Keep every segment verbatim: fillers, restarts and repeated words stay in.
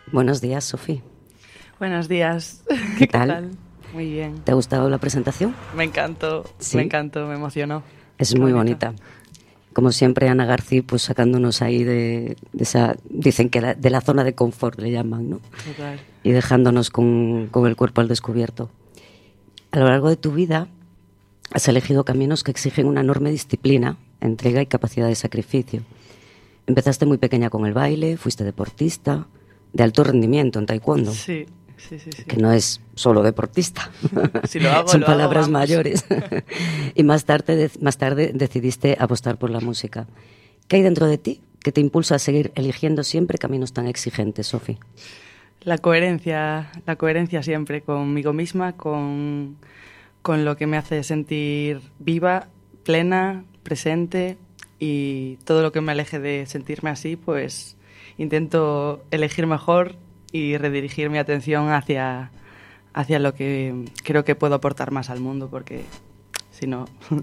Buenos días, Sofía. Buenos días. ¿Qué tal? ¿Qué tal? Muy bien. ¿Te ha gustado la presentación? Me encantó, ¿Sí? me encantó, me emocionó. Es Qué muy bonito. bonita. Como siempre, Ana García, pues sacándonos ahí de, de esa, dicen que la, de la zona de confort le llaman, ¿no? Total. Y dejándonos con, con el cuerpo al descubierto. A lo largo de tu vida has elegido caminos que exigen una enorme disciplina, entrega y capacidad de sacrificio. Empezaste muy pequeña con el baile, fuiste deportista, de alto rendimiento en taekwondo. Sí, sí, sí, sí. Que no es solo deportista, Si lo hago, son lo hago, palabras vamos. mayores. Y más tarde, más tarde decidiste apostar por la música. ¿Qué hay dentro de ti que te impulsa a seguir eligiendo siempre caminos tan exigentes, Sofi? La coherencia, la coherencia siempre conmigo misma, con, con lo que me hace sentir viva, plena, presente, y todo lo que me aleje de sentirme así, pues intento elegir mejor y redirigir mi atención hacia, hacia lo que creo que puedo aportar más al mundo, porque si no,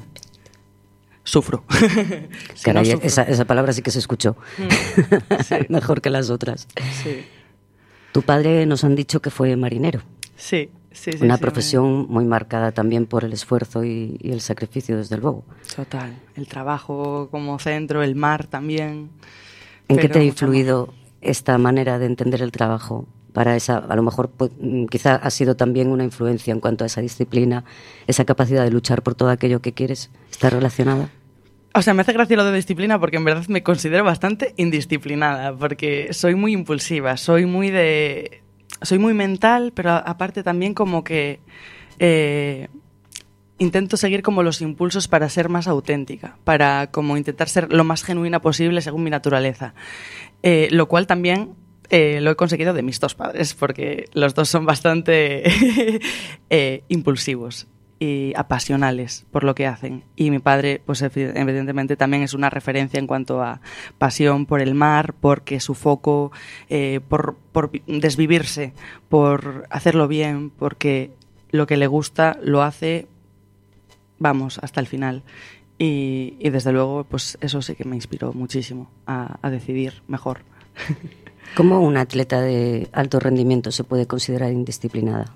sufro. Si Caray, no, sufro. esa, esa palabra sí que se escuchó. Mm, sí. Mejor que las otras. Sí, Tu padre nos han dicho que fue marinero. sí, sí. sí Una sí, profesión me... muy marcada también por el esfuerzo y, y el sacrificio, desde luego. Total. El trabajo como centro, el mar también. ¿En qué pero te ha mucho influido amor. esta manera de entender el trabajo? Para esa, a lo mejor pues, quizá ha sido también una influencia en cuanto a esa disciplina, esa capacidad de luchar por todo aquello que quieres. ¿Está relacionada? O sea, me hace gracia lo de disciplina porque en verdad me considero bastante indisciplinada, porque soy muy impulsiva, soy muy de... Soy muy mental, pero aparte también como que eh, intento seguir como los impulsos para ser más auténtica, para como intentar ser lo más genuina posible según mi naturaleza. Eh, lo cual también eh, lo he conseguido de mis dos padres, porque los dos son bastante eh, impulsivos y apasionales por lo que hacen. Y mi padre, pues evidentemente también es una referencia en cuanto a pasión por el mar, porque su foco, eh, por, por desvivirse, por hacerlo bien, porque lo que le gusta lo hace, vamos, hasta el final. Y, y desde luego, pues eso sí que me inspiró muchísimo a, a decidir mejor. ¿Cómo una atleta de alto rendimiento se puede considerar indisciplinada?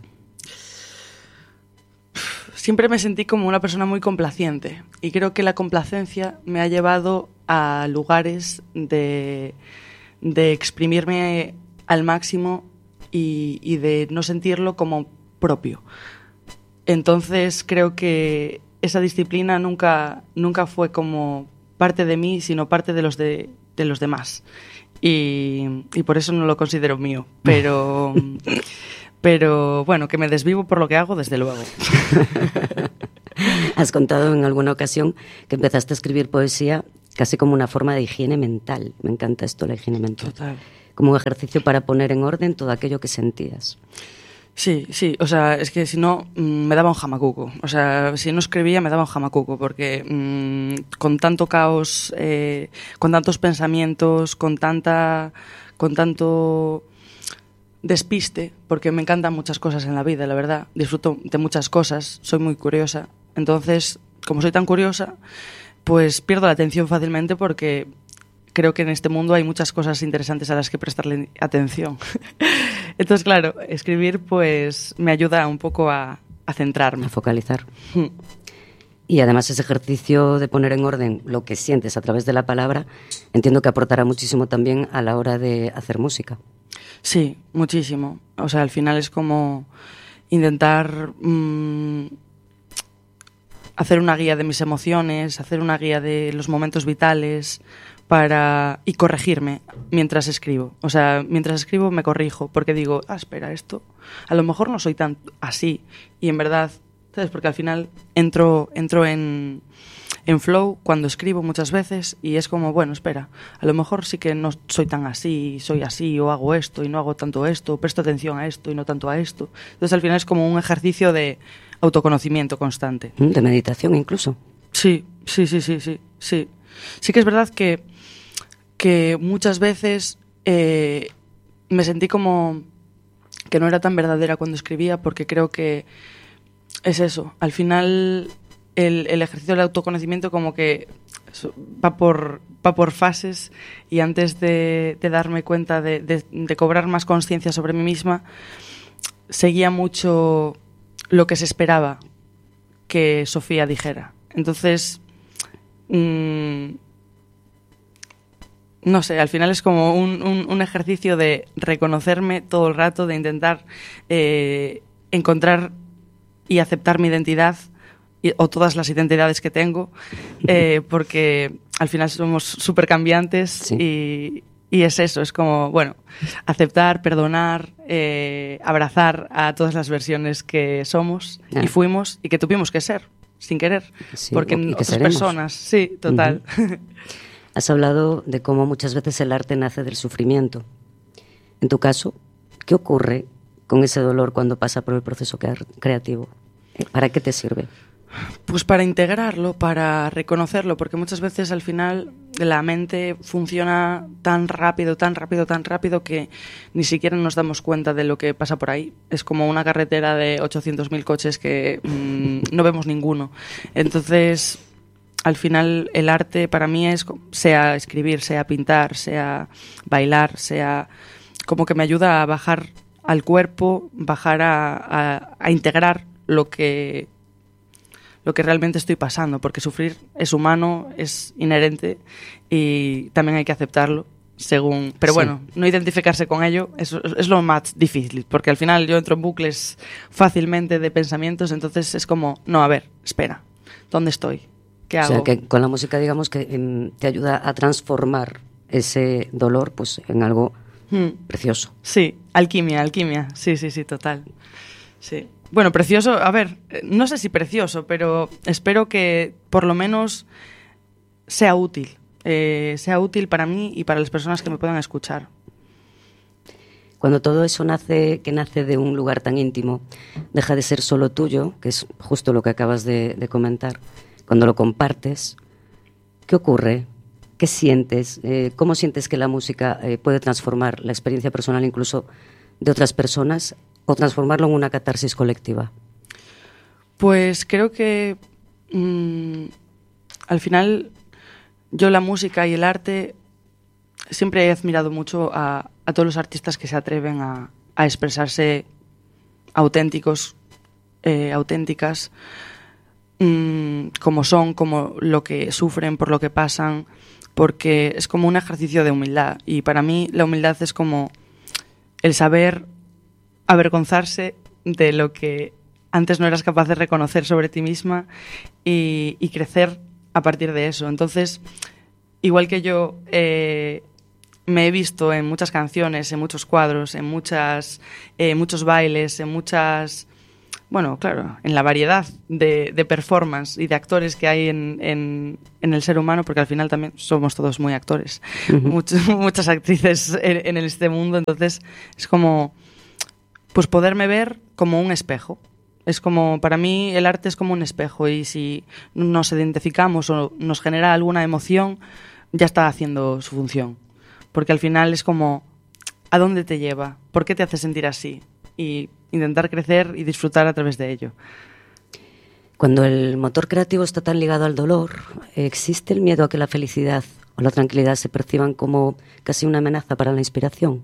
Siempre me sentí como una persona muy complaciente y creo que la complacencia me ha llevado a lugares de, de exprimirme al máximo y, y de no sentirlo como propio. Entonces creo que esa disciplina nunca, nunca fue como parte de mí, sino parte de los, de, de los demás. Y, y por eso no lo considero mío, pero... Pero bueno, que me desvivo por lo que hago, desde luego. Has contado en alguna ocasión que empezaste a escribir poesía casi como una forma de higiene mental. Me encanta esto, la higiene mental. Total. Como un ejercicio para poner en orden todo aquello que sentías. Sí, sí, o sea, es que si no mmm, me daba un jamacuco. O sea, si no escribía me daba un jamacuco, porque mmm, con tanto caos, eh, con tantos pensamientos, con tanta, con tanto... despiste, porque me encantan muchas cosas en la vida, la verdad. Disfruto de muchas cosas, soy muy curiosa. Entonces, como soy tan curiosa, pues pierdo la atención fácilmente porque creo que en este mundo hay muchas cosas interesantes a las que prestarle atención. Entonces, claro, escribir pues me ayuda un poco a, a centrarme. A focalizar. Y además ese ejercicio de poner en orden lo que sientes a través de la palabra, entiendo que aportará muchísimo también a la hora de hacer música. Sí, muchísimo. O sea, al final es como intentar mmm, hacer una guía de mis emociones, hacer una guía de los momentos vitales para y corregirme mientras escribo. O sea, mientras escribo me corrijo porque digo, ah, espera, esto a lo mejor no soy tan así. Y en verdad, ¿sabes? Porque al final entro, entro en... en flow cuando escribo muchas veces y es como, bueno, espera, a lo mejor sí que no soy tan así, soy así, o hago esto y no hago tanto esto, o presto atención a esto y no tanto a esto. Entonces al final es como un ejercicio de autoconocimiento constante. De meditación incluso. Sí, sí, sí, sí, sí, sí. Sí que es verdad que, que muchas veces eh, me sentí como que no era tan verdadera cuando escribía porque creo que es eso, al final... El, el ejercicio del autoconocimiento como que va por, va por fases y antes de, de darme cuenta, de, de, de cobrar más conciencia sobre mí misma, seguía mucho lo que se esperaba que Sofía dijera. Entonces, mmm, no sé, al final es como un, un, un ejercicio de reconocerme todo el rato, de intentar eh, encontrar y aceptar mi identidad y, o todas las identidades que tengo, eh, porque al final somos súper cambiantes, sí. y, y es eso, es como, bueno, aceptar, perdonar, eh, abrazar a todas las versiones que somos ah. y fuimos y que tuvimos que ser, sin querer, sí, porque en otras seremos. personas, sí, total. Uh-huh. Has hablado de cómo muchas veces el arte nace del sufrimiento. En tu caso, ¿qué ocurre con ese dolor cuando pasa por el proceso creativo? ¿Para qué te sirve? Pues para integrarlo, para reconocerlo, porque muchas veces al final la mente funciona tan rápido, tan rápido, tan rápido que ni siquiera nos damos cuenta de lo que pasa por ahí. Es como una carretera de ochocientos mil coches que mmm, no vemos ninguno. Entonces, al final el arte para mí es, sea escribir, sea pintar, sea bailar, sea como que me ayuda a bajar al cuerpo, bajar a, a, a integrar lo que, lo que realmente estoy pasando, porque sufrir es humano, es inherente y también hay que aceptarlo. Según, pero sí. bueno, no identificarse con ello es, es lo más difícil, porque al final yo entro en bucles fácilmente de pensamientos, entonces es como, no, a ver, espera, ¿dónde estoy? ¿Qué hago? O sea, que con la música, digamos, que eh, te ayuda a transformar ese dolor pues en algo hmm. precioso. Sí, alquimia, alquimia, sí, sí, sí, total. Sí. Bueno, precioso, a ver, no sé si precioso, pero espero que por lo menos sea útil, eh, sea útil para mí y para las personas que me puedan escuchar. Cuando todo eso nace, que nace de un lugar tan íntimo, deja de ser solo tuyo, que es justo lo que acabas de, de comentar. Cuando lo compartes, ¿qué ocurre? ¿Qué sientes? Eh, ¿Cómo sientes que la música eh, puede transformar la experiencia personal incluso de otras personas o transformarlo en una catarsis colectiva? Pues creo que mmm, al final yo la música y el arte siempre he admirado mucho a, a todos los artistas que se atreven a, a expresarse auténticos, eh, auténticas, mmm, como son, como lo que sufren, por lo que pasan, porque es como un ejercicio de humildad. Y para mí la humildad es como el saber avergonzarse de lo que antes no eras capaz de reconocer sobre ti misma y, y crecer a partir de eso. Entonces, igual que yo eh, me he visto en muchas canciones, en muchos cuadros, en muchas, eh, muchos bailes, en muchas... Bueno, claro, en la variedad de, de performance y de actores que hay en, en, en el ser humano, porque al final también somos todos muy actores, uh-huh. Much, muchas actrices en, en este mundo, entonces es como pues poderme ver como un espejo. Es como, para mí el arte es como un espejo y si nos identificamos o nos genera alguna emoción, ya está haciendo su función. Porque al final es como, ¿a dónde te lleva? ¿Por qué te hace sentir así? Y intentar crecer y disfrutar a través de ello. Cuando el motor creativo está tan ligado al dolor, ¿existe el miedo a que la felicidad o la tranquilidad se perciban como casi una amenaza para la inspiración?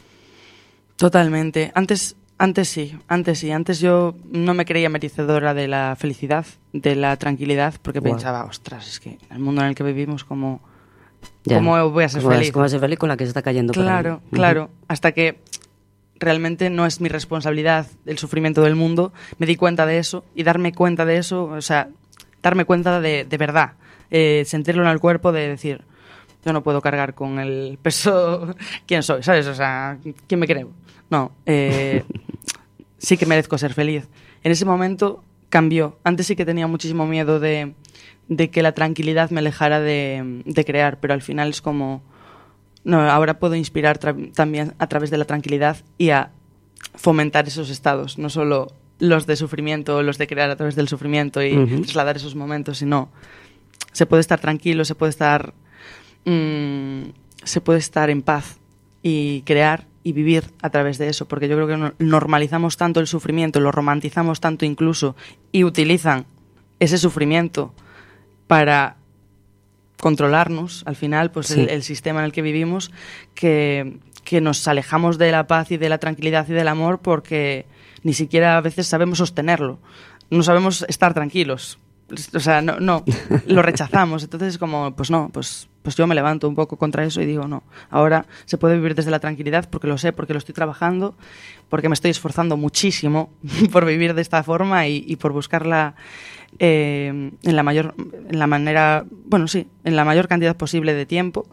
Totalmente. Antes, antes sí, antes sí. Antes yo no me creía merecedora de la felicidad, de la tranquilidad, porque wow. pensaba, ostras, es que en el mundo en el que vivimos, ¿cómo, ¿cómo voy a ser ¿Cómo feliz? Es, ¿Cómo voy a ser feliz con la que se está cayendo? Claro, por ahí? claro. Uh-huh. Hasta que realmente no es mi responsabilidad el sufrimiento del mundo, me di cuenta de eso y darme cuenta de eso, o sea, darme cuenta de, de verdad, eh, sentirlo en el cuerpo, de decir, yo no puedo cargar con el peso, ¿quién soy? ¿Sabes? O sea, ¿quién me creo? No, eh, sí que merezco ser feliz. En ese momento cambió. Antes sí que tenía muchísimo miedo de, de que la tranquilidad me alejara de, de crear, pero al final es como... No, ahora puedo inspirar tra- también a través de la tranquilidad y a fomentar esos estados, no solo los de sufrimiento, los de crear a través del sufrimiento y uh-huh. trasladar esos momentos, sino se puede estar tranquilo, se puede estar, mmm, se puede estar en paz y crear y vivir a través de eso, porque yo creo que normalizamos tanto el sufrimiento, lo romantizamos tanto incluso y utilizan ese sufrimiento para controlarnos, al final, pues sí. el, el sistema en el que vivimos, que, que nos alejamos de la paz y de la tranquilidad y del amor porque ni siquiera a veces sabemos sostenerlo, no sabemos estar tranquilos. O sea, no, no, lo rechazamos. Entonces es como, pues no, pues, pues yo me levanto un poco contra eso y digo, no, ahora se puede vivir desde la tranquilidad porque lo sé, porque lo estoy trabajando, porque me estoy esforzando muchísimo por vivir de esta forma y, y por buscarla eh, en la mayor, en la manera, bueno, sí, en la mayor cantidad posible de tiempo.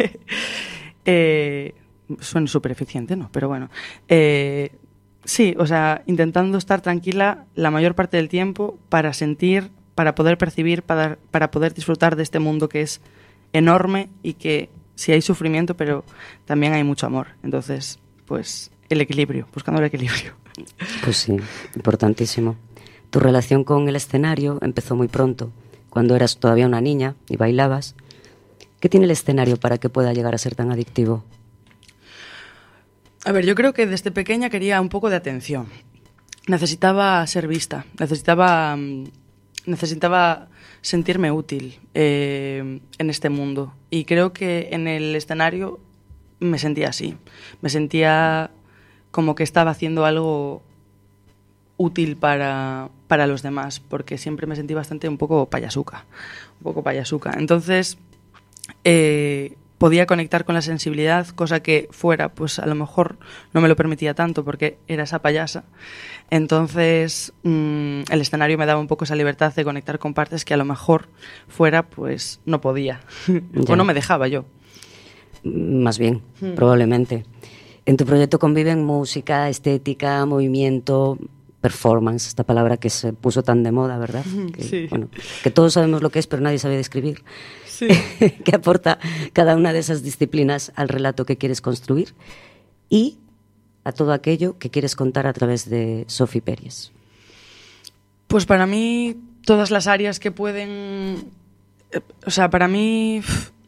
eh, suena súper eficiente, ¿no? Pero bueno, eh, sí, o sea, intentando estar tranquila la mayor parte del tiempo para sentir, para poder percibir, para, para poder disfrutar de este mundo que es enorme y que sí hay sufrimiento, pero también hay mucho amor. Entonces, pues el equilibrio, buscando el equilibrio. Pues sí, importantísimo. Tu relación con el escenario empezó muy pronto, cuando eras todavía una niña y bailabas. ¿Qué tiene el escenario para que pueda llegar a ser tan adictivo? A ver, yo creo que desde pequeña quería un poco de atención. Necesitaba ser vista, necesitaba... necesitaba sentirme útil eh, en este mundo y creo que en el escenario me sentía así, me sentía como que estaba haciendo algo útil para, para los demás, porque siempre me sentí bastante un poco payasuca, un poco payasuca. Entonces eh, podía conectar con la sensibilidad, cosa que fuera, pues a lo mejor no me lo permitía tanto porque era esa payasa. Entonces mmm, el escenario me daba un poco esa libertad de conectar con partes que a lo mejor fuera, pues no podía o no me dejaba yo. Más bien, hmm. probablemente. En tu proyecto conviven música, estética, movimiento, performance, esta palabra que se puso tan de moda, ¿verdad? Que, sí. Bueno, que todos sabemos lo que es, pero nadie sabe describir. Sí. ¿Qué aporta cada una de esas disciplinas al relato que quieres construir y a todo aquello que quieres contar a través de Sophie Peries? Pues para mí, todas las áreas que pueden... Eh, o sea, para mí...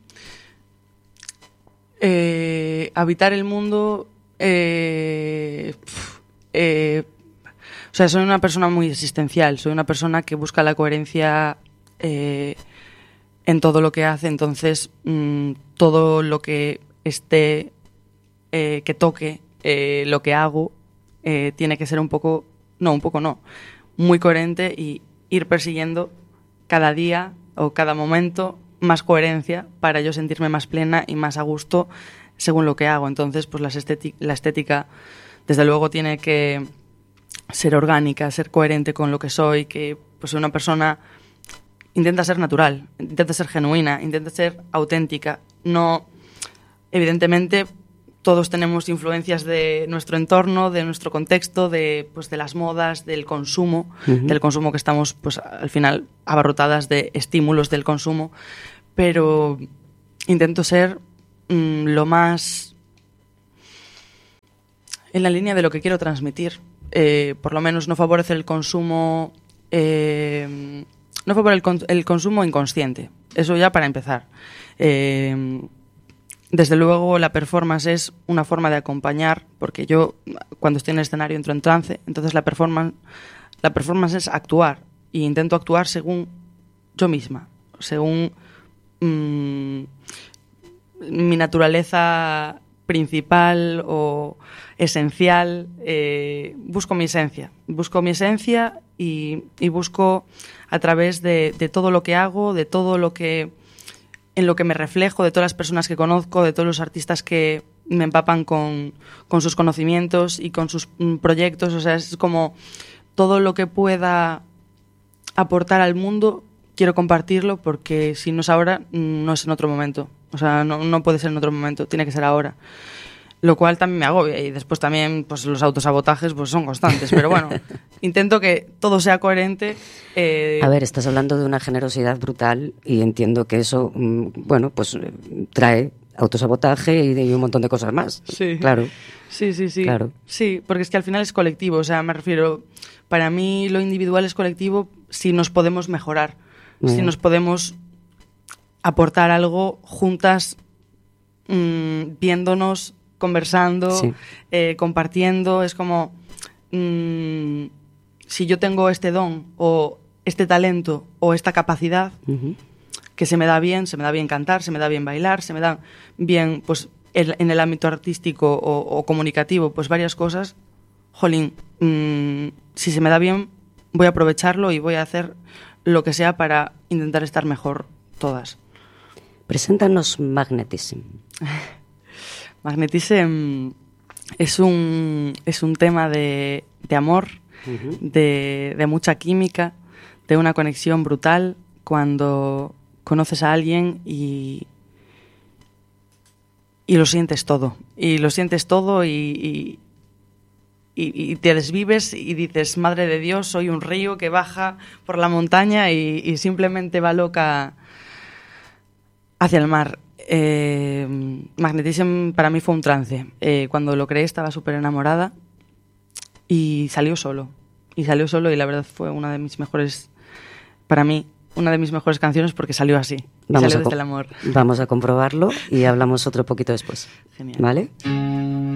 Eh, habitar el mundo... Eh, eh, o sea, soy una persona muy existencial, soy una persona que busca la coherencia eh, en todo lo que hace, entonces mmm, todo lo que esté, eh, que toque, eh, lo que hago, eh, tiene que ser un poco, no, un poco no, muy coherente y ir persiguiendo cada día o cada momento más coherencia para yo sentirme más plena y más a gusto según lo que hago. Entonces, pues la estética, la estética desde luego tiene que ser orgánica, ser coherente con lo que soy, que pues soy una persona, intenta ser natural, intenta ser genuina, intenta ser auténtica. No, evidentemente, todos tenemos influencias de nuestro entorno, de nuestro contexto, de pues de las modas, del consumo, uh-huh. del consumo que estamos pues al final abarrotadas de estímulos del consumo, pero intento ser mmm, lo más en la línea de lo que quiero transmitir. Eh, por lo menos no favorece el consumo eh, no favorece el, con, el consumo inconsciente, eso ya para empezar. Eh, desde luego la performance es una forma de acompañar, porque yo cuando estoy en el escenario entro en trance, entonces la performance la performance es actuar y intento actuar según yo misma, según mmm, mi naturaleza principal o esencial. Eh, busco mi esencia, busco mi esencia y, y busco a través de, de todo lo que hago, de todo lo que en lo que me reflejo, de todas las personas que conozco, de todos los artistas que me empapan con, con sus conocimientos y con sus mm, proyectos. O sea, es como todo lo que pueda aportar al mundo, quiero compartirlo, porque si no es ahora, no es en otro momento. O sea, no, no puede ser en otro momento, tiene que ser ahora. Lo cual también me agobia, y después también pues los autosabotajes pues son constantes, pero bueno, intento que todo sea coherente. Eh... A ver, estás hablando de una generosidad brutal y entiendo que eso, bueno, pues trae autosabotaje y, y un montón de cosas más. Sí, claro. Sí, sí, sí. Claro. Sí, porque es que al final es colectivo, o sea, me refiero, para mí lo individual es colectivo si nos podemos mejorar, mm. si nos podemos aportar algo juntas, mmm, viéndonos, conversando, sí. eh, compartiendo. Es como mmm, si yo tengo este don o este talento o esta capacidad, uh-huh. que se me da bien, se me da bien cantar, se me da bien bailar, se me dan bien, pues, el, en el ámbito artístico o, o comunicativo, pues varias cosas. Jolín, mmm, si se me da bien, voy a aprovecharlo y voy a hacer lo que sea para intentar estar mejor todas. Preséntanos Magnetism. Magnetism es un, es un tema de, de amor, uh-huh. de, de mucha química, de una conexión brutal cuando conoces a alguien y, y lo sientes todo. Y lo sientes todo y, y, y, y te desvives y dices, madre de Dios, soy un río que baja por la montaña y, y simplemente va loca hacia el mar. Eh, Magnetism para mí fue un trance. Eh, cuando lo creé estaba súper enamorada y salió solo. Y salió solo y la verdad fue una de mis mejores, para mí, una de mis mejores canciones porque salió así. Vamos salió a desde el amor. Vamos a comprobarlo y hablamos otro poquito después. Genial. ¿Vale?